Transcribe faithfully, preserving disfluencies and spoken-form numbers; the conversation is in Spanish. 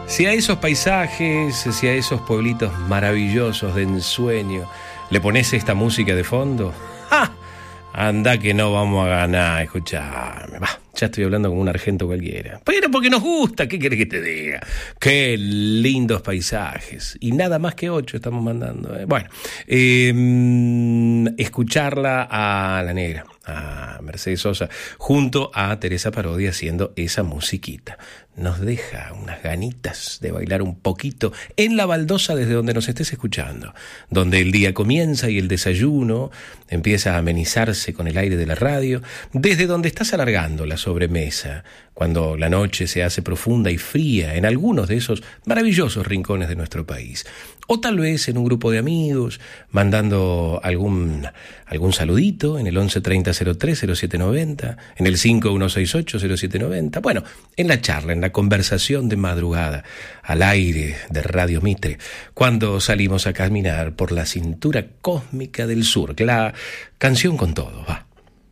Si a esos paisajes, si a esos pueblitos maravillosos de ensueño le pones esta música de fondo, ¡ja! Anda que no vamos a ganar, escuchame. Bah, ya estoy hablando como un argento cualquiera. Pero porque nos gusta, ¿qué querés que te diga? Qué lindos paisajes. Y nada más que ocho estamos mandando. ¿eh? Bueno, eh, escucharla a la negra, a Mercedes Sosa, junto a Teresa Parodi haciendo esa musiquita. Nos deja unas ganitas de bailar un poquito en la baldosa desde donde nos estés escuchando, donde el día comienza y el desayuno empieza a amenizarse con el aire de la radio, desde donde estás alargando la sobremesa, cuando la noche se hace profunda y fría en algunos de esos maravillosos rincones de nuestro país. O tal vez en un grupo de amigos, mandando algún, algún saludito en el once treinta cero tres cero siete noventa, en el cinco uno seis ocho cero siete noventa. Bueno, en la charla, en la conversación de madrugada, al aire de Radio Mitre, cuando salimos a caminar por la cintura cósmica del sur. La canción con todo, va.